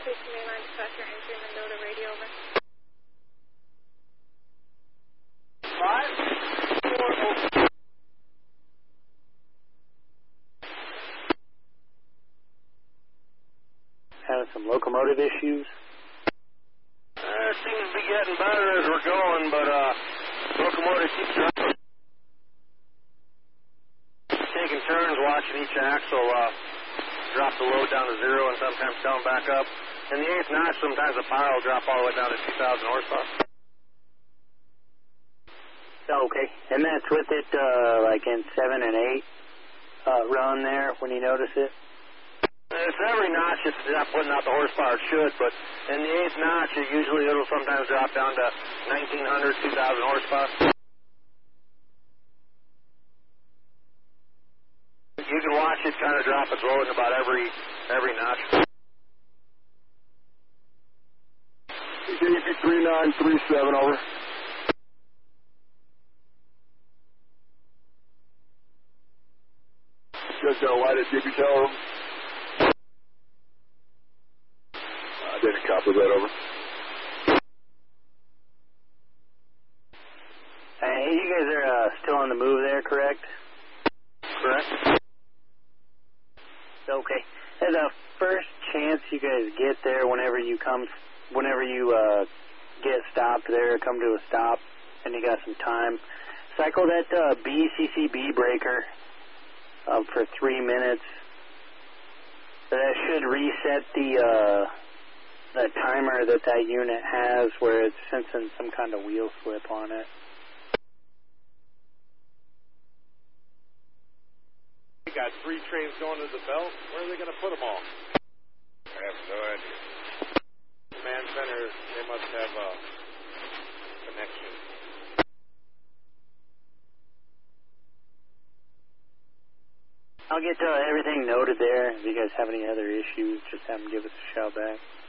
Station Mainline Dispatcher, entry Mendota, radio over. 540. Having some locomotive issues. It seems to be getting better as we're going, but locomotive keeps dropping. Taking turns watching each axle drop the load down to 0 and sometimes come back up. In the 8th notch, sometimes the power will drop all the way down to 2,000 horsepower. Okay, and that's with it like in 7 and 8 run there when you notice it? It's every notch it's not putting out the horsepower it should, but in the 8th notch, it'll sometimes drop down to 1,900, 2,000 horsepower. You can watch it kind of drop its load in about every notch. JP 3937, over. Just got a light at JP Tower. I didn't copy that, over. Hey, you guys are still on the move there, correct? Correct. Okay. As a first chance you guys get there, whenever you get stopped there, come to a stop, and you got some time, cycle that BCCB breaker for 3 minutes. That should reset the timer that unit has, where it's sensing some kind of wheel slip on it. Got 3 trains going to the belt. Where are they going to put them all? I have no idea. Command center, they must have a connection. I'll get everything noted there. If you guys have any other issues, just have them give us a shout back.